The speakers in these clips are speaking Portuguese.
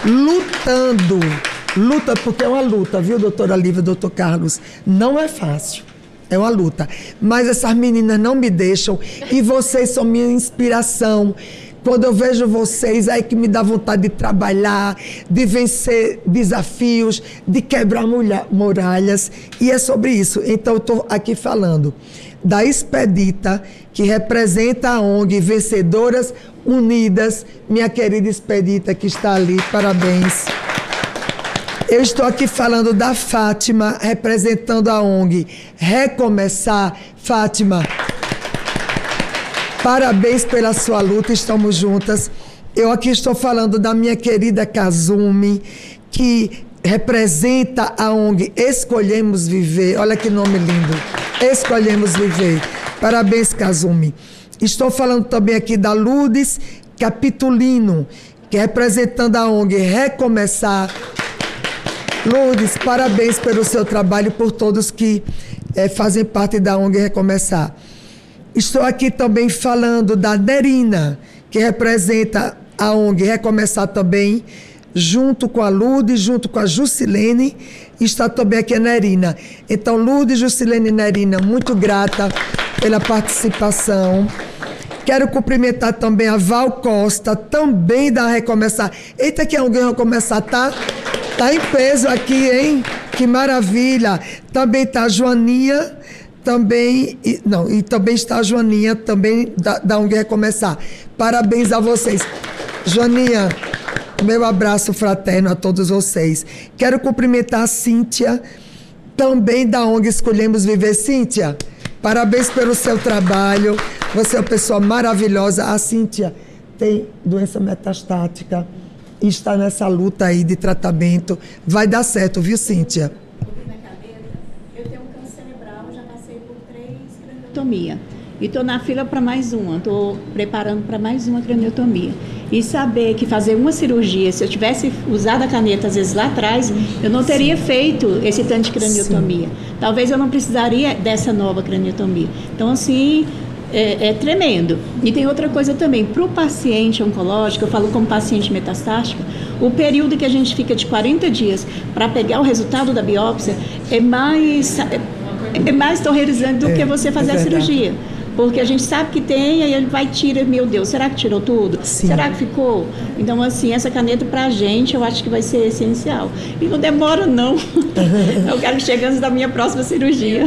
luta, porque é uma luta, viu, doutora Lívia, doutor Carlos? Não é fácil, é uma luta. Mas essas meninas não me deixam e vocês são minha inspiração. Quando eu vejo vocês, é que me dá vontade de trabalhar, de vencer desafios, de quebrar muralhas. E é sobre isso. Então, eu estou aqui falando da Expedita, que representa a ONG Vencedoras Unidas. Minha querida Expedita, que está ali, parabéns. Eu estou aqui falando da Fátima, representando a ONG Recomeçar. Fátima, parabéns pela sua luta, estamos juntas. Eu aqui estou falando da minha querida Kazumi, que representa a ONG Escolhemos Viver. Olha que nome lindo. Escolhemos Viver. Parabéns, Kazumi. Estou falando também aqui da Lourdes Capitulino, que representando a ONG Recomeçar. Lourdes, parabéns pelo seu trabalho e por todos que fazem parte da ONG Recomeçar. Estou aqui também falando da Nerina, que representa a ONG Recomeçar também, junto com a Lourdes, junto com a Jusilene, está também aqui a Nerina. Então, Lourdes, Jusilene e Nerina, muito grata pela participação. Quero cumprimentar também a Val Costa, também da Recomeçar. Eita, que a ONG Recomeçar tá em peso aqui, hein? Que maravilha. Também está a Joaninha, também está a Joaninha, também da ONG Recomeçar. Parabéns a vocês. Joaninha, meu abraço fraterno a todos vocês. Quero cumprimentar a Cíntia, também da ONG Escolhemos Viver. Cíntia, parabéns pelo seu trabalho. Você é uma pessoa maravilhosa. A Cíntia tem doença metastática e está nessa luta aí de tratamento. Vai dar certo, viu, Cíntia? Eu tenho um câncer cerebral, já passei por 3 craniotomias. E estou na fila para mais uma, estou preparando para mais uma craniotomia. E saber que fazer uma cirurgia, se eu tivesse usado a caneta às vezes lá atrás, eu não teria feito esse tanto de craniotomia. Talvez eu não precisaria dessa nova craniotomia. Então, assim, é tremendo. E tem outra coisa também, para o paciente oncológico, eu falo como paciente metastático, o período que a gente fica de 40 dias para pegar o resultado da biópsia é mais terrorizante do que você fazer a cirurgia. Porque a gente sabe que tem, aí ele vai tirar, meu Deus, será que tirou tudo? Sim. Será que ficou? Então, assim, essa caneta pra gente, eu acho que vai ser essencial. E não demora, não. Eu quero que chegue antes da minha próxima cirurgia.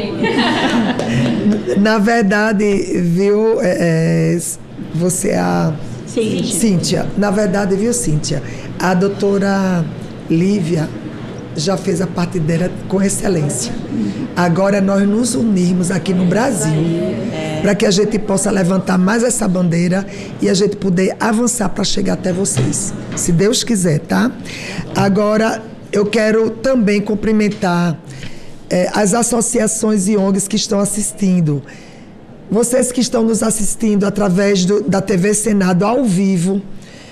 Na verdade, viu, você Cíntia, na verdade, viu, Cíntia, a doutora Lívia já fez a parte dela com excelência. Agora nós nos unirmos aqui no Brasil para que a gente possa levantar mais essa bandeira e a gente poder avançar para chegar até vocês, se Deus quiser, tá? Agora eu quero também cumprimentar as associações e ONGs que estão assistindo. Vocês que estão nos assistindo através da TV Senado ao vivo,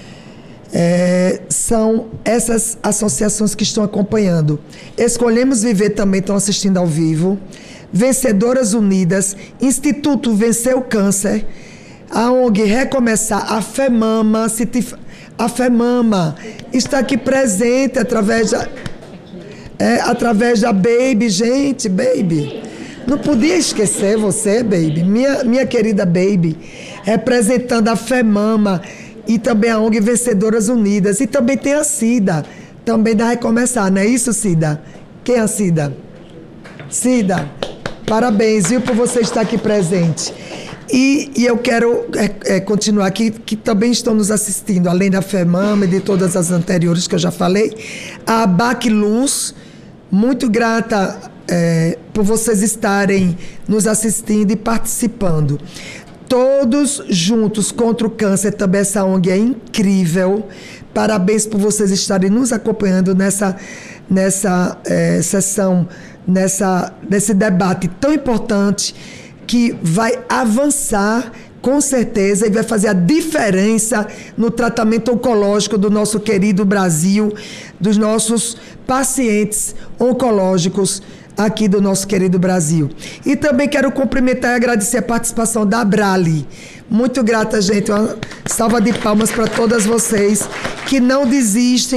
são essas associações que estão acompanhando. Escolhemos Viver também estão assistindo ao vivo. Vencedoras Unidas, Instituto Vencer o Câncer, a ONG Recomeçar, a FEMAMA, a FEMAMA está aqui presente através da Baby, gente, Baby. Não podia esquecer você, Baby, minha querida Baby, representando a FEMAMA, e também a ONG Vencedoras Unidas. E também tem a Cida, também da Recomeçar, não é isso, Cida? Quem é a Cida? Cida, parabéns, viu, por você estar aqui presente. E eu quero continuar aqui, que também estão nos assistindo, além da FEMAMA e de todas as anteriores que eu já falei, a ABAC Luz, muito grata por vocês estarem nos assistindo e participando. Todos juntos contra o câncer, também essa ONG é incrível. Parabéns por vocês estarem nos acompanhando nessa sessão, nesse debate tão importante que vai avançar com certeza e vai fazer a diferença no tratamento oncológico do nosso querido Brasil, dos nossos pacientes oncológicos aqui do nosso querido Brasil. E também quero cumprimentar e agradecer a participação da Abrali. Muito grata, gente. Uma salva de palmas para todas vocês que não desistem